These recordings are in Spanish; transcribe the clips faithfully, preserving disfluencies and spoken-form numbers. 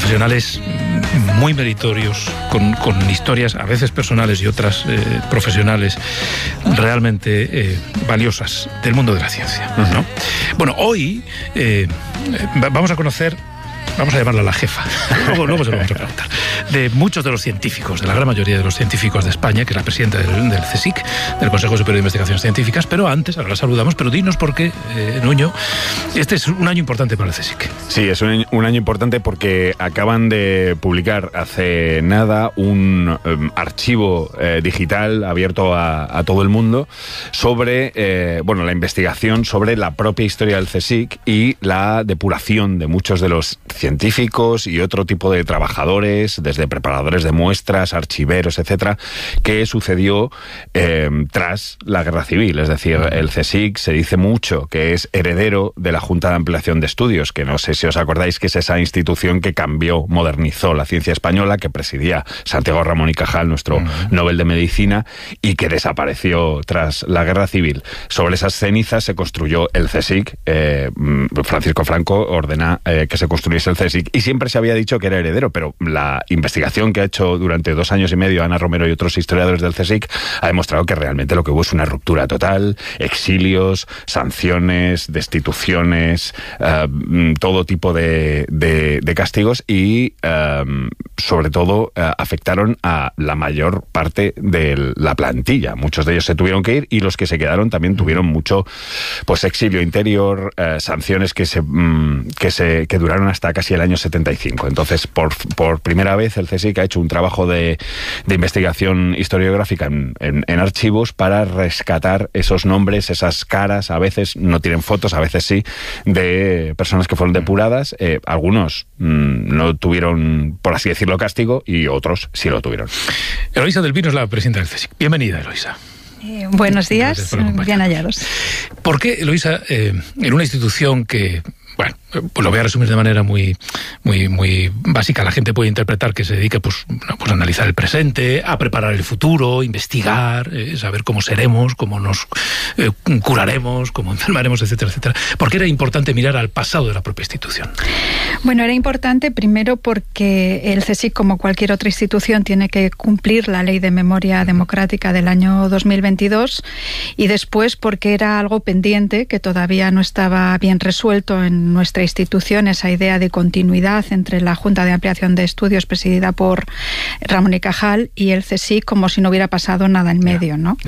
profesionales muy meritorios, con, con historias a veces personales y otras eh, profesionales realmente eh, valiosas del mundo de la ciencia, ¿no? Bueno, hoy eh, vamos a conocer, vamos a llamarla la jefa, luego, luego se lo vamos a preguntar, de muchos de los científicos, de la gran mayoría de los científicos de España, que es la presidenta del, del CSIC, del Consejo Superior de Investigaciones Científicas, pero antes, ahora la saludamos, pero dinos por qué, eh, Nuño, este es un año importante para el CSIC. Sí, es un, un año importante porque acaban de publicar hace nada un um, archivo eh, digital abierto a, a todo el mundo sobre, eh, bueno, la investigación sobre la propia historia del CSIC y la depuración de muchos de los científicos y otro tipo de trabajadores, desde preparadores de muestras, archiveros, etcétera, que sucedió eh, tras la Guerra Civil. Es decir, el CSIC se dice mucho que es heredero de la Junta de Ampliación de Estudios, que no sé si os acordáis que es esa institución que cambió, modernizó la ciencia española, que presidía Santiago Ramón y Cajal, nuestro uh-huh. Nobel de Medicina, y que desapareció tras la Guerra Civil. Sobre esas cenizas se construyó el CSIC. Eh, Francisco Franco ordena eh, que se construyese el CSIC, y siempre se había dicho que era heredero, pero la investigación que ha hecho durante dos años y medio Ana Romero y otros historiadores del CSIC ha demostrado que realmente lo que hubo es una ruptura total, exilios, sanciones, destituciones, uh, todo tipo de, de, de castigos y uh, sobre todo uh, afectaron a la mayor parte de la plantilla. Muchos de ellos se tuvieron que ir y los que se quedaron también tuvieron mucho pues exilio interior, uh, sanciones que se, um, que se que duraron hasta casi el año setenta y cinco. Entonces, por, por primera vez el CSIC ha hecho un trabajo de, de investigación historiográfica en, en, en archivos para rescatar esos nombres, esas caras, a veces no tienen fotos, a veces sí, de personas que fueron depuradas. Eh, algunos mmm, no tuvieron, por así decirlo, castigo, y otros sí lo tuvieron. Eloísa del Pino es la presidenta del CSIC. Bienvenida, Eloísa. Eh, buenos días, bien hallados. ¿Por qué, Eloísa, eh, en una institución que... Bueno, pues lo voy a resumir de manera muy, muy, muy básica. La gente puede interpretar que se dedica pues, pues a analizar el presente, a preparar el futuro, investigar, eh, saber cómo seremos, cómo nos eh, curaremos, cómo enfermaremos, etcétera, etcétera. ¿Por qué era importante mirar al pasado de la propia institución? Bueno, era importante primero porque el CSIC, como cualquier otra institución, tiene que cumplir la Ley de Memoria Democrática del año dos mil veintidós, y después porque era algo pendiente que todavía no estaba bien resuelto en nuestra institución, esa idea de continuidad entre la Junta de Ampliación de Estudios presidida por Ramón y Cajal y el CSIC, como si no hubiera pasado nada en medio, ¿no?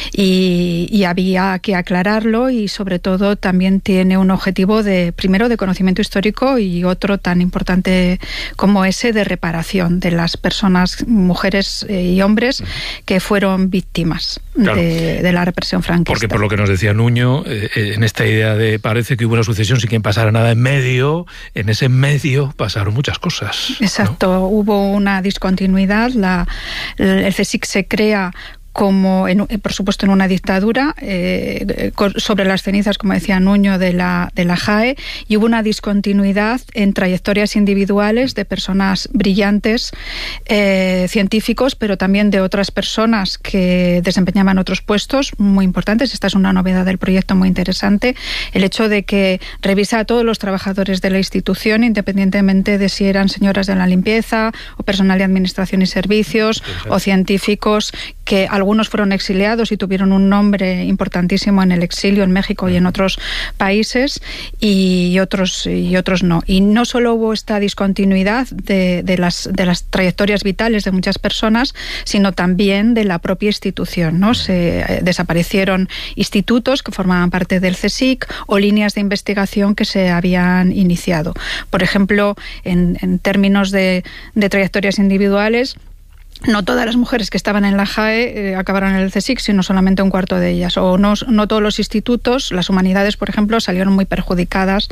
Y, y había que aclararlo, y sobre todo también tiene un objetivo de, primero, de conocimiento histórico, y otro tan importante como ese de reparación de las personas, mujeres y hombres que fueron víctimas claro. de, de la represión franquista. Porque por lo que nos decía Nuño, eh, en esta idea de parece que hubo una sucesión sin que pasara nada en medio, en ese medio pasaron muchas cosas. Exacto, ¿no? Hubo una discontinuidad, la, el CSIC se crea como, en, por supuesto, en una dictadura, eh, sobre las cenizas, como decía Nuño, de la, de la JAE, y hubo una discontinuidad en trayectorias individuales de personas brillantes, eh, científicos, pero también de otras personas que desempeñaban otros puestos muy importantes. Esta es una novedad del proyecto muy interesante, el hecho de que revisa a todos los trabajadores de la institución, independientemente de si eran señoras de la limpieza, o personal de administración y servicios, o científicos, que algunos fueron exiliados y tuvieron un nombre importantísimo en el exilio en México y en otros países, y otros y otros no. Y no solo hubo esta discontinuidad de, de las de las trayectorias vitales de muchas personas, sino también de la propia institución, ¿no? Se eh, desaparecieron institutos que formaban parte del CSIC o líneas de investigación que se habían iniciado. Por ejemplo, en, en términos de, de trayectorias individuales, no todas las mujeres que estaban en la JAE eh, acabaron en el CSIC, sino solamente un cuarto de ellas. O no, no todos los institutos, las humanidades, por ejemplo, salieron muy perjudicadas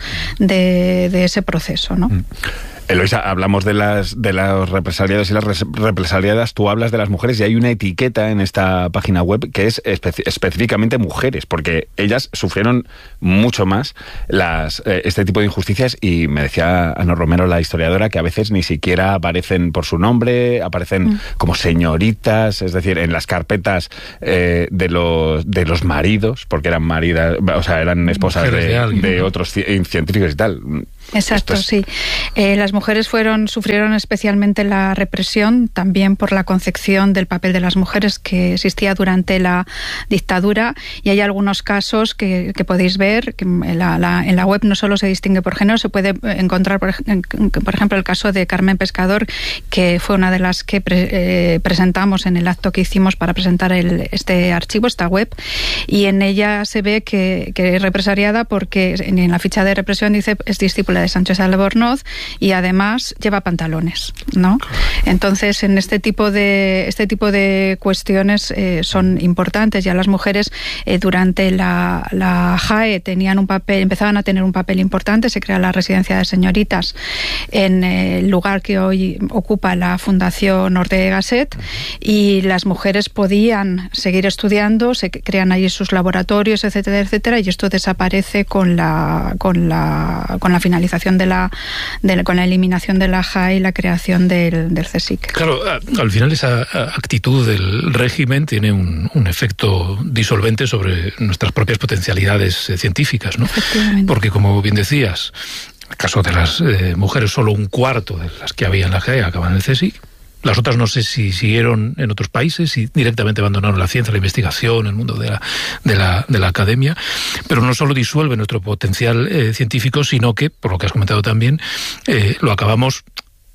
de, de ese proceso, ¿no? Mm. Eloísa, hablamos de las de los represaliados y las represaliadas, tú hablas de las mujeres, y hay una etiqueta en esta página web que es espe- específicamente mujeres, porque ellas sufrieron mucho más las eh, este tipo de injusticias, y me decía Ana Romero, la historiadora, que a veces ni siquiera aparecen por su nombre, aparecen mm. como señoritas, es decir, en las carpetas eh, de los de los maridos, porque eran maridas, o sea, eran esposas de, de, de otros científicos y tal. Exacto, es... sí. Eh, las mujeres fueron sufrieron especialmente la represión, también por la concepción del papel de las mujeres que existía durante la dictadura, y hay algunos casos que, que podéis ver, que en la, la, en la web no solo se distingue por género, se puede encontrar, por, por ejemplo, el caso de Carmen Pescador, que fue una de las que pre, eh, presentamos en el acto que hicimos para presentar el, este archivo, esta web, y en ella se ve que, que es represaliada porque en, en la ficha de represión dice es discípula de Sánchez Albornoz y además lleva pantalones, ¿no? Entonces, en este tipo de este tipo de cuestiones eh, son importantes. Ya las mujeres eh, durante la, la J A E tenían un papel, empezaban a tener un papel importante. Se crea la residencia de señoritas en el lugar que hoy ocupa la Fundación Ortega y Gasset, y las mujeres podían seguir estudiando, se crean allí sus laboratorios, etcétera, etcétera, y esto desaparece con la con la con la finalización de la, de la con la eliminación de la J A E y la creación del, del CSIC. Claro, al final esa actitud del régimen tiene un, un efecto disolvente sobre nuestras propias potencialidades eh, científicas, ¿no? Porque, como bien decías, en el caso de las eh, mujeres, solo un cuarto de las que había en la J A E acaban en el CSIC. Las otras no sé si siguieron en otros países, si directamente abandonaron la ciencia, la investigación, el mundo de la, de la, de la academia, pero no solo disuelve nuestro potencial eh, científico, sino que, por lo que has comentado también, eh, lo acabamos,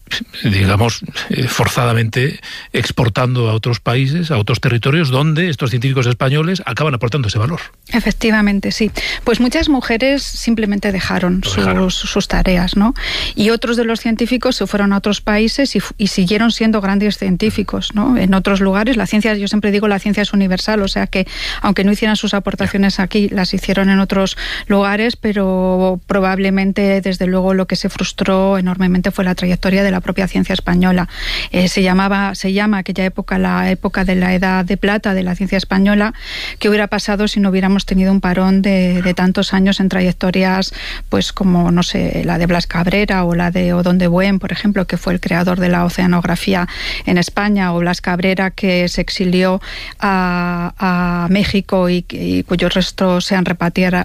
digamos, eh, forzadamente exportando a otros países, a otros territorios, donde estos científicos españoles acaban aportando ese valor. Efectivamente, sí. Pues muchas mujeres simplemente dejaron, dejaron. Sus, sus tareas, ¿no? Y otros de los científicos se fueron a otros países y, y siguieron siendo grandes científicos, ¿no? En otros lugares. La ciencia, yo siempre digo, la ciencia es universal, o sea que, aunque no hicieran sus aportaciones aquí, las hicieron en otros lugares, pero probablemente, desde luego, lo que se frustró enormemente fue la trayectoria de la la propia ciencia española. Eh, se llamaba, se llama aquella época la época de la edad de plata de la ciencia española. ¿Qué hubiera pasado si no hubiéramos tenido un parón de, de tantos años en trayectorias, pues como, no sé, la de Blas Cabrera o la de Odón de Buen, por ejemplo, que fue el creador de la oceanografía en España, o Blas Cabrera, que se exilió a, a México y, y cuyos restos se han repatriado,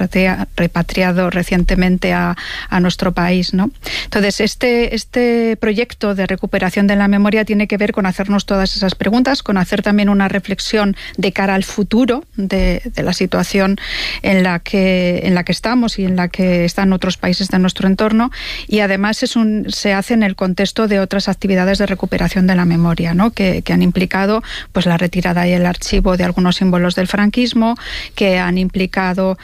repatriado recientemente a, a nuestro país, ¿no? Entonces, este, este proyecto de recuperación de la memoria tiene que ver con hacernos todas esas preguntas, con hacer también una reflexión de cara al futuro de, de la situación en la que en la que estamos y en la que están otros países de nuestro entorno, y además es un, se hace en el contexto de otras actividades de recuperación de la memoria, ¿no? que, que han implicado pues la retirada y el archivo de algunos símbolos del franquismo, que han implicado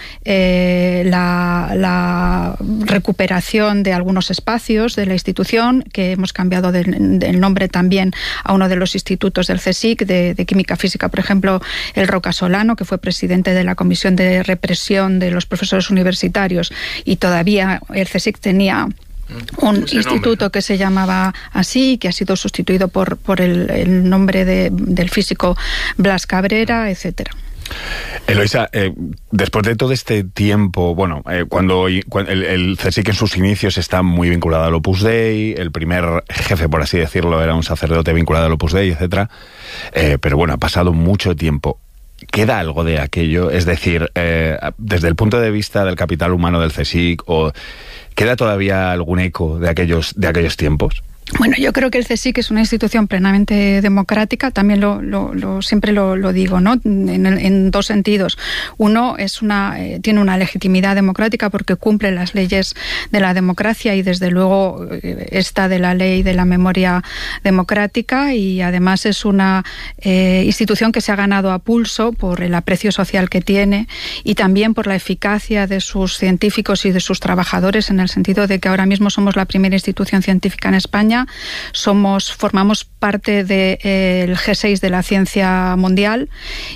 eh, la, la recuperación de algunos espacios de la institución, que hemos cambiado del, del nombre también a uno de los institutos del CSIC, de, de Química Física, por ejemplo, el Roca Solano, que fue presidente de la Comisión de Represión de los Profesores Universitarios, y todavía el CSIC tenía un Ese instituto nombre. que se llamaba así, que ha sido sustituido por, por el, el nombre de, del físico Blas Cabrera, etcétera. Eloisa, eh, después de todo este tiempo, bueno, eh, cuando, cuando el, el CSIC en sus inicios está muy vinculado al Opus Dei, el primer jefe, por así decirlo, era un sacerdote vinculado al Opus Dei, etcétera. Eh, pero bueno, ha pasado mucho tiempo. ¿Queda algo de aquello? Es decir, eh, desde el punto de vista del capital humano del CSIC, o ¿queda todavía algún eco de aquellos, de aquellos tiempos? Bueno, yo creo que el CSIC es una institución plenamente democrática, también lo, lo, lo siempre lo, lo digo, ¿no? En, en dos sentidos. Uno, es una eh, tiene una legitimidad democrática porque cumple las leyes de la democracia, y desde luego eh, esta de la ley de la memoria democrática, y además es una eh, institución que se ha ganado a pulso por el aprecio social que tiene, y también por la eficacia de sus científicos y de sus trabajadores, en el sentido de que ahora mismo somos la primera institución científica en España. Somos, formamos parte del eh, G seis de la ciencia mundial,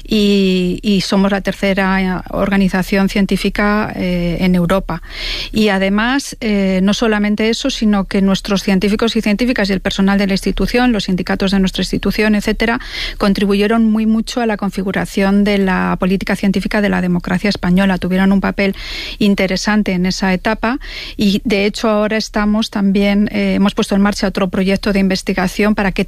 y, y somos la tercera organización científica eh, en Europa. Y además, eh, no solamente eso, sino que nuestros científicos y científicas y el personal de la institución, los sindicatos de nuestra institución, etcétera, contribuyeron muy mucho a la configuración de la política científica de la democracia española. Tuvieron un papel interesante en esa etapa, y de hecho ahora estamos también, eh, hemos puesto en marcha otro proyecto de investigación para que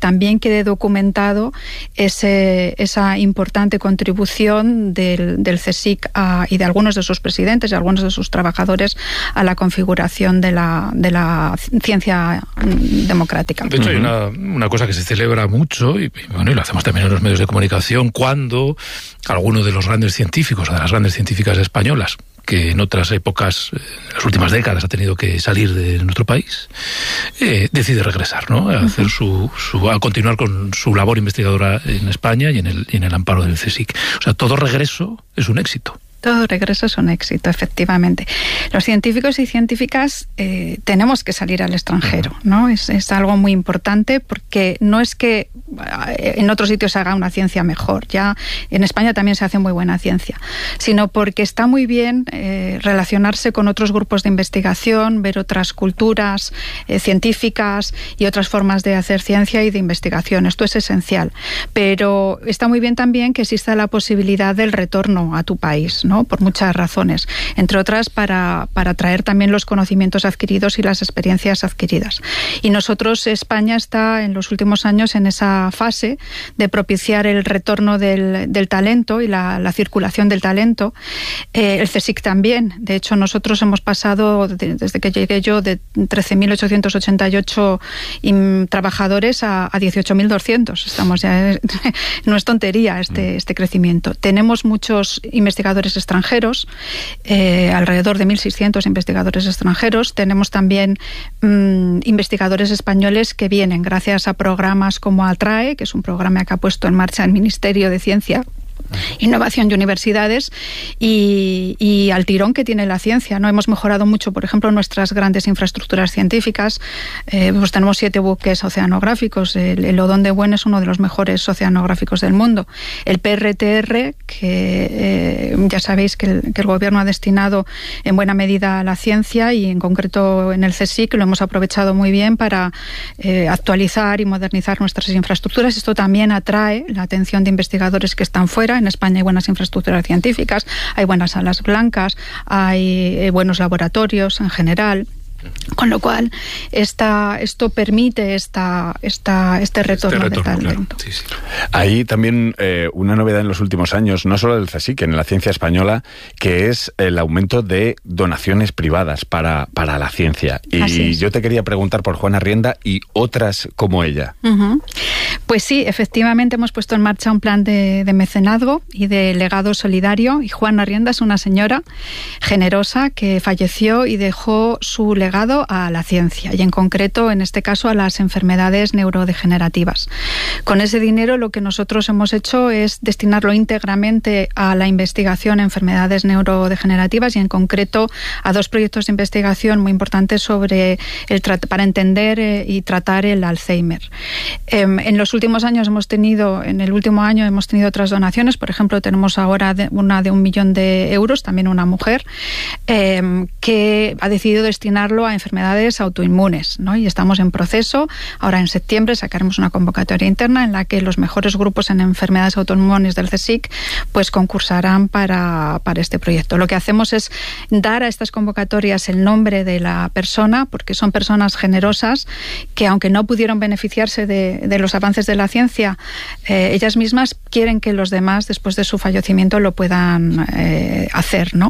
también quede documentado ese, esa importante contribución del, del CSIC a, y de algunos de sus presidentes y algunos de sus trabajadores a la configuración de la, de la ciencia democrática. De hecho, hay una, una cosa que se celebra mucho, y, bueno, y lo hacemos también en los medios de comunicación, cuando alguno de los grandes científicos o de las grandes científicas españolas, que en otras épocas, en las últimas décadas, ha tenido que salir de nuestro país, eh, decide regresar, ¿no? A hacer su, su, a continuar con su labor investigadora en España y en el, y en el amparo del CSIC. O sea, todo regreso es un éxito. Todo regreso es un éxito, efectivamente. Los científicos y científicas eh, tenemos que salir al extranjero, ¿no? Es, es algo muy importante porque no es que en otros sitios se haga una ciencia mejor, ya en España también se hace muy buena ciencia, sino porque está muy bien eh, relacionarse con otros grupos de investigación, ver otras culturas eh, científicas y otras formas de hacer ciencia y de investigación. Esto es esencial. Pero está muy bien también que exista la posibilidad del retorno a tu país, ¿no? Por muchas razones, entre otras para, para traer también los conocimientos adquiridos y las experiencias adquiridas. Y nosotros, España está en los últimos años en esa fase de propiciar el retorno del, del talento y la, la circulación del talento. Eh, el CSIC también. De hecho, nosotros hemos pasado, de, desde que llegué yo, de trece mil ochocientos ochenta y ocho trabajadores a, a dieciocho mil doscientos. Estamos ya, no es tontería este, este crecimiento. Tenemos muchos investigadores extranjeros, eh, alrededor de mil seiscientos investigadores extranjeros. Tenemos también mmm, investigadores españoles que vienen gracias a programas como ATRAE, que es un programa que ha puesto en marcha el Ministerio de Ciencia, Innovación y Universidades, y, y al tirón que tiene la ciencia, ¿no? Hemos mejorado mucho, por ejemplo, nuestras grandes infraestructuras científicas. Eh, pues tenemos siete buques oceanográficos. El, el Odón de Buen es uno de los mejores oceanográficos del mundo. El P R T R, que eh, ya sabéis que el, que el Gobierno ha destinado en buena medida a la ciencia, y en concreto en el CSIC lo hemos aprovechado muy bien para eh, actualizar y modernizar nuestras infraestructuras. Esto también atrae la atención de investigadores que están fuera. En España hay buenas infraestructuras científicas, hay buenas salas blancas, hay eh, buenos laboratorios en general. Con lo cual, esta, esto permite esta, esta, este retorno, este retorno de talento. Claro. Sí, sí. Hay también eh, una novedad en los últimos años, no solo del CSIC, en la ciencia española, que es el aumento de donaciones privadas para, para la ciencia. Y yo te quería preguntar por Juana Rienda y otras como ella. Uh-huh. Pues sí, efectivamente hemos puesto en marcha un plan de, de mecenazgo y de legado solidario, y Juana Rienda es una señora generosa que falleció y dejó su legado a la ciencia, y en concreto, en este caso, a las enfermedades neurodegenerativas. Con ese dinero lo que nosotros hemos hecho es destinarlo íntegramente a la investigación en enfermedades neurodegenerativas, y en concreto a dos proyectos de investigación muy importantes sobre el para entender eh, y tratar el Alzheimer. Eh, en los últimos años hemos tenido, en el último año hemos tenido otras donaciones. Por ejemplo, tenemos ahora de, una de un millón de euros, también una mujer, eh, que ha decidido destinarlo a enfermedades autoinmunes, ¿no? Y estamos en proceso. Ahora en septiembre sacaremos una convocatoria interna en la que los mejores grupos en enfermedades autoinmunes del CSIC pues concursarán para, para este proyecto. Lo que hacemos es dar a estas convocatorias el nombre de la persona, porque son personas generosas que, aunque no pudieron beneficiarse de, de los avances de la ciencia, eh, ellas mismas quieren que los demás, después de su fallecimiento, lo puedan eh, hacer, ¿no?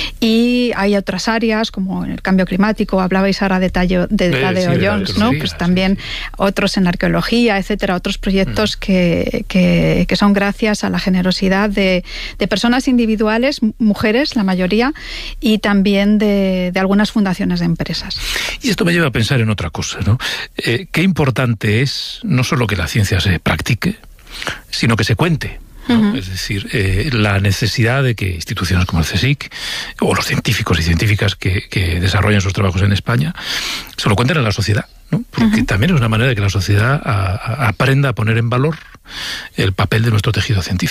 Y hay otras áreas, como el cambio climático, hablabais ahora de, tallo, de Tadeo sí, Jones, ¿no? Pues también sí, sí. Otros en arqueología, etcétera, otros proyectos mm. que, que, que son gracias a la generosidad de, de personas individuales, mujeres, la mayoría, y también de, de algunas fundaciones de empresas. Y esto me lleva a pensar en otra cosa, ¿no? Eh, qué importante es no solo que la ciencia se practique, sino que se cuente. ¿No? Uh-huh. Es decir, eh, la necesidad de que instituciones como el CSIC o los científicos y científicas que, que desarrollan sus trabajos en España se lo cuenten a la sociedad, ¿no? Porque uh-huh. también es una manera de que la sociedad a, a aprenda a poner en valor el papel de nuestro tejido científico.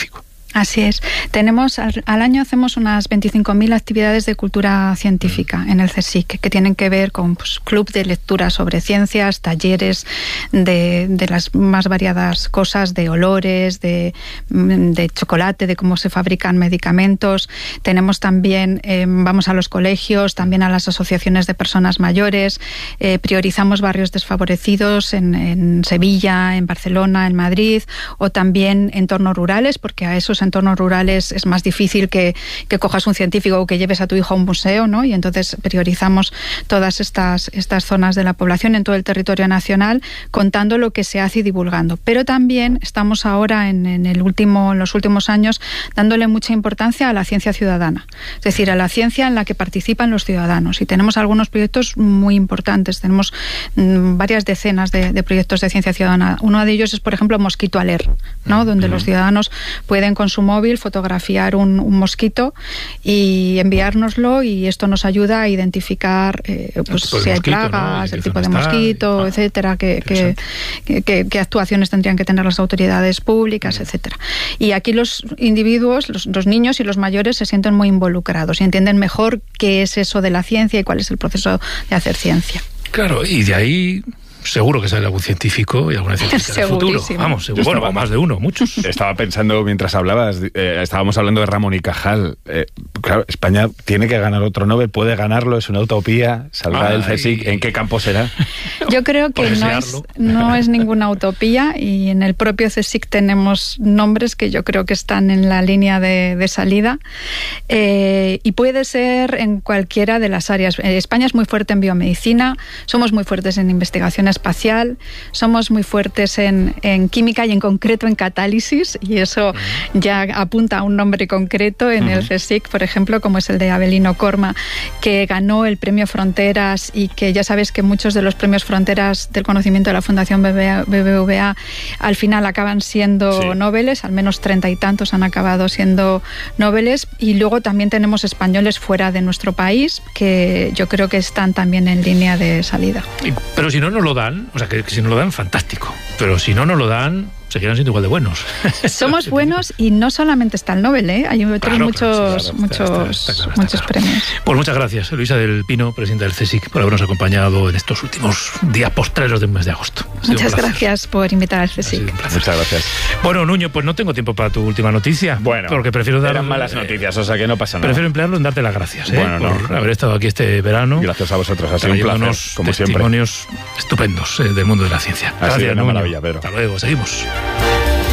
Así es. Tenemos al, al año hacemos unas veinticinco mil actividades de cultura científica en el CSIC, que tienen que ver con pues, club de lectura sobre ciencias, talleres de, de las más variadas cosas, de olores, de, de chocolate, de cómo se fabrican medicamentos. Tenemos también, eh, vamos a los colegios, también a las asociaciones de personas mayores, eh, priorizamos barrios desfavorecidos en, en Sevilla, en Barcelona, en Madrid, o también entornos rurales, porque a esos entornos rurales es más difícil que, que cojas un científico o que lleves a tu hijo a un museo, ¿no? Y entonces priorizamos todas estas, estas zonas de la población en todo el territorio nacional, contando lo que se hace y divulgando. Pero también estamos ahora en, en, el último, en los últimos años dándole mucha importancia a la ciencia ciudadana, es decir, a la ciencia en la que participan los ciudadanos. Y tenemos algunos proyectos muy importantes, tenemos mmm, varias decenas de, de proyectos de ciencia ciudadana. Uno de ellos es, por ejemplo, Mosquito Alert, ¿no? Donde uh-huh. los ciudadanos pueden con su móvil fotografiar un, un mosquito y enviárnoslo, y esto nos ayuda a identificar eh, pues, si hay mosquito, plagas, ¿no? El tipo de mosquito, ah, etcétera, que, que, que, que actuaciones tendrían que tener las autoridades públicas, etcétera. Y aquí los individuos, los, los niños y los mayores se sienten muy involucrados y entienden mejor qué es eso de la ciencia y cuál es el proceso de hacer ciencia. Claro, y de ahí seguro que sale algún científico y alguna científica del futuro. Vamos, seguro. Bueno, estaba, más de uno, muchos. Estaba pensando mientras hablabas, eh, estábamos hablando de Ramón y Cajal. Eh, claro, España tiene que ganar otro Nobel, puede ganarlo, es una utopía, saldrá Ay. del CSIC. ¿En qué campo será? Yo creo que no es, no es ninguna utopía, y en el propio CSIC tenemos nombres que yo creo que están en la línea de, de salida, eh, y puede ser en cualquiera de las áreas. España es muy fuerte en biomedicina, somos muy fuertes en investigación espacial, somos muy fuertes en, en química y en concreto en catálisis, y eso uh-huh. ya apunta a un nombre concreto en uh-huh. el CSIC, por ejemplo, como es el de Avelino Corma, que ganó el premio Fronteras, y que ya sabes que muchos de los premios Fronteras del conocimiento de la Fundación B B V A al final acaban siendo sí. Nobeles, al menos treinta y tantos han acabado siendo Nobeles, y luego también tenemos españoles fuera de nuestro país que yo creo que están también en línea de salida. Pero si no nos lo dan, o sea, que, que si no lo dan, fantástico. Pero si no nos lo dan, seguirán siendo igual de buenos. Somos buenos, y no solamente está el Nobel, ¿eh? Hay otros claro, muchos, claro, sí, claro, muchos, está, está, está claro, está muchos claro. premios. Pues muchas gracias, Luisa del Pino, presidenta del CSIC, por habernos acompañado en estos últimos días postreros del mes de agosto. Muchas gracias por invitar al CSIC. Muchas gracias. Bueno, Nuño, pues no tengo tiempo para tu última noticia. Bueno, porque prefiero dar eran malas noticias, o sea que no pasa nada. Prefiero emplearlo en darte las gracias, ¿eh? Bueno, por no. haber estado aquí este verano. Gracias a vosotros, ha sido un placer, como siempre. Testimonios estupendos eh, del mundo de la ciencia. Ha gracias, sido una Nuño. maravilla, Pedro. Hasta luego, seguimos.